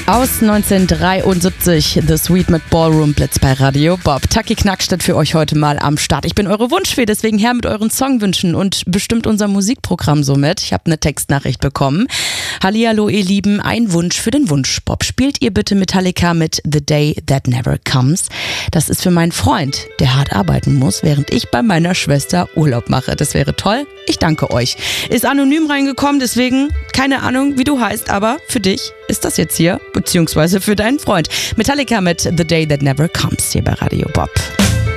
Aus 1973, The Sweet mit Ballroom Blitz bei Radio Bob. Taki Knackstedt für euch heute mal am Start. Ich bin eure Wunschfee, deswegen her mit euren Songwünschen und bestimmt unser Musikprogramm somit. Ich habe eine Textnachricht bekommen. Hallihallo ihr Lieben, ein Wunsch für den Wunschbob. Spielt ihr bitte Metallica mit The Day That Never Comes? Das ist für meinen Freund, der hart arbeiten muss, während ich bei meiner Schwester Urlaub mache. Das wäre toll. Ich danke euch. Ist anonym reingekommen, deswegen keine Ahnung, wie du heißt, aber für dich ist das jetzt hier, beziehungsweise für deinen Freund. Metallica mit The Day That Never Comes hier bei Radio Bob.